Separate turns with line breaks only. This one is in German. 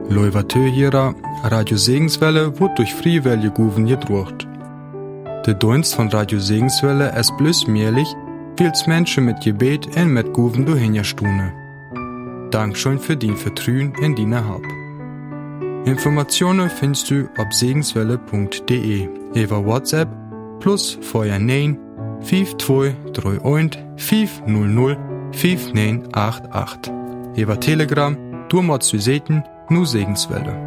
Leuvatö hierer, Radio Segenswelle wird durch Friewelle Guven gedruckt. Der Dienst von Radio Segenswelle ist bloß möglich, weil's Menschen mit Gebet und mit Guven durchhinjastune. Dankeschön für dein Vertrauen in deine Hab. Informationen findest du auf segenswelle.de über WhatsApp plus vorher 9 5231 500 5988. Über Telegram, du machst du sehen, nur Segenswelle.